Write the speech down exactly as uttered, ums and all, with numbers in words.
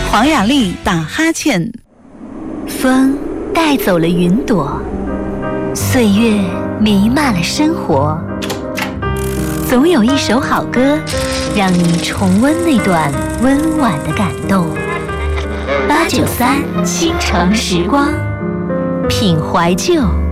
黄雅莉打哈欠。 风带走了云朵，岁月弥漫了生活。总有一首好歌，让你重温那段温婉的感动。八九三倾城时光，品怀旧，